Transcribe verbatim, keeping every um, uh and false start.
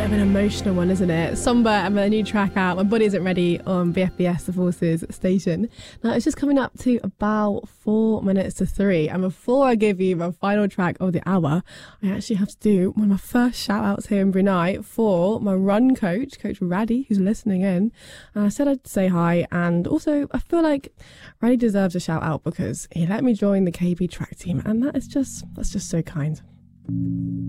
of an emotional one, isn't it? Somber and my new track out, My Body Isn't Ready, on B F B S, the Forces station. Now, it's just coming up to about four minutes to three. And before I give you my final track of the hour, I actually have to do one of my first shout outs here in Brunei for my run coach, Coach Raddy, who's listening in. And I said I'd say hi. And also, I feel like Raddy deserves a shout out because he let me join the K B track team. And that is just, that's just so kind.